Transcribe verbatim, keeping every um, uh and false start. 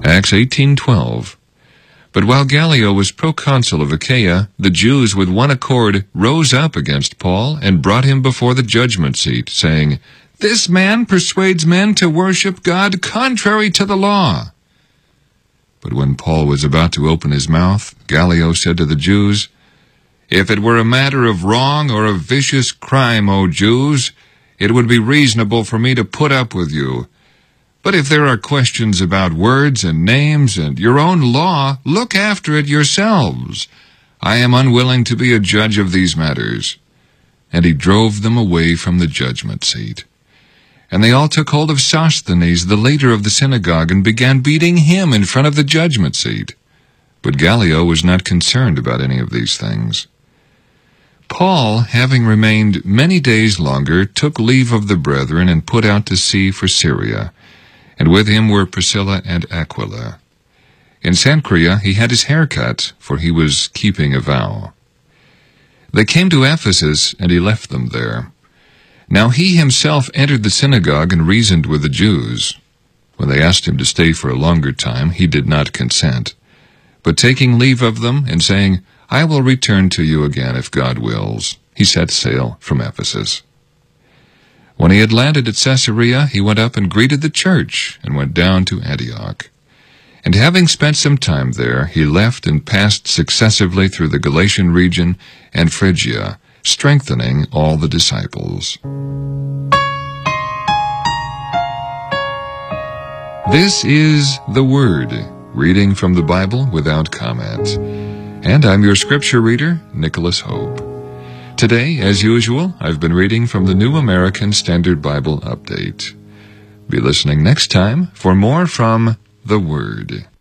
Acts eighteen twelve. But while Gallio was proconsul of Achaia, the Jews with one accord rose up against Paul and brought him before the judgment seat, saying, "This man persuades men to worship God contrary to the law." But when Paul was about to open his mouth, Gallio said to the Jews, "If it were a matter of wrong or of vicious crime, O Jews, it would be reasonable for me to put up with you. But if there are questions about words and names and your own law, look after it yourselves. I am unwilling to be a judge of these matters." And he drove them away from the judgment seat. And they all took hold of Sosthenes, the leader of the synagogue, and began beating him in front of the judgment seat. But Gallio was not concerned about any of these things. Paul, having remained many days longer, took leave of the brethren and put out to sea for Syria. And with him were Priscilla and Aquila. In Cenchrea he had his hair cut, for he was keeping a vow. They came to Ephesus, and he left them there. Now he himself entered the synagogue and reasoned with the Jews. When they asked him to stay for a longer time, he did not consent. But taking leave of them, and saying, "I will return to you again if God wills," he set sail from Ephesus. When he had landed at Caesarea, he went up and greeted the church, and went down to Antioch. And having spent some time there, he left and passed successively through the Galatian region and Phrygia, strengthening all the disciples. This is the Word, reading from the Bible without comment. And I'm your scripture reader, Nicholas Hope. Today, as usual, I've been reading from the New American Standard Bible Update. Be listening next time for more from the Word.